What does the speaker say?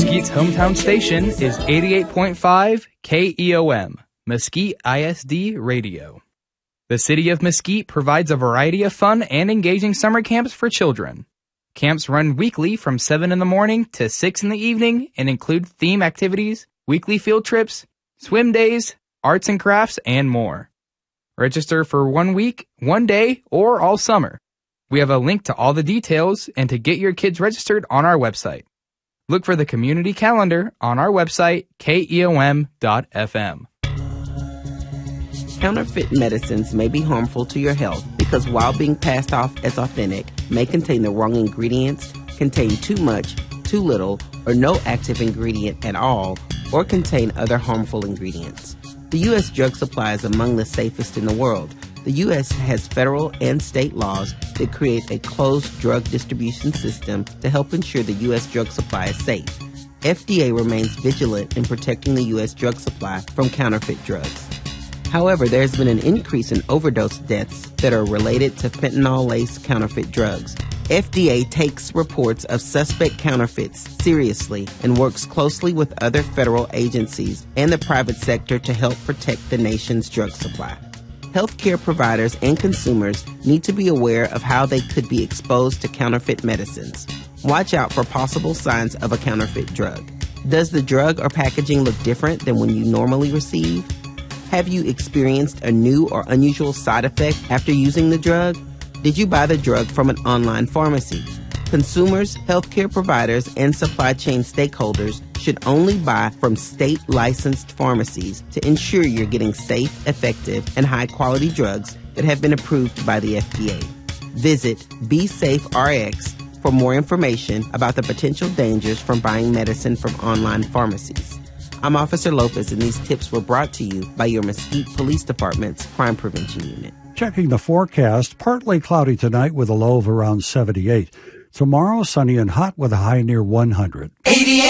Mesquite's hometown station is 88.5 KEOM, Mesquite ISD Radio. The city of Mesquite provides a variety of fun and engaging summer camps for children. Camps run weekly from 7 in the morning to 6 in the evening and include theme activities, weekly field trips, swim days, arts and crafts, and more. Register for 1 week, 1 day, or all summer. We have a link to all the details and to get your kids registered on our website. Look for the community calendar on our website, keom.fm. Counterfeit medicines may be harmful to your health because while being passed off as authentic, may contain the wrong ingredients, contain too much, too little, or no active ingredient at all, or contain other harmful ingredients. The U.S. drug supply is among the safest in the world. The U.S. has federal and state laws that create a closed drug distribution system to help ensure the U.S. drug supply is safe. FDA remains vigilant in protecting the U.S. drug supply from counterfeit drugs. However, there has been an increase in overdose deaths that are related to fentanyl-laced counterfeit drugs. FDA takes reports of suspect counterfeits seriously and works closely with other federal agencies and the private sector to help protect the nation's drug supply. Healthcare providers and consumers need to be aware of how they could be exposed to counterfeit medicines. Watch out for possible signs of a counterfeit drug. Does the drug or packaging look different than when you normally receive? Have you experienced a new or unusual side effect after using the drug? Did you buy the drug from an online pharmacy? Consumers, healthcare providers, and supply chain stakeholders should only buy from state-licensed pharmacies to ensure you're getting safe, effective, and high-quality drugs that have been approved by the FDA. Visit BeSafeRx for more information about the potential dangers from buying medicine from online pharmacies. I'm Officer Lopez, and these tips were brought to you by your Mesquite Police Department's Crime Prevention Unit. Checking the forecast, partly cloudy tonight with a low of around 78. Tomorrow, sunny and hot with a high near 100. 88.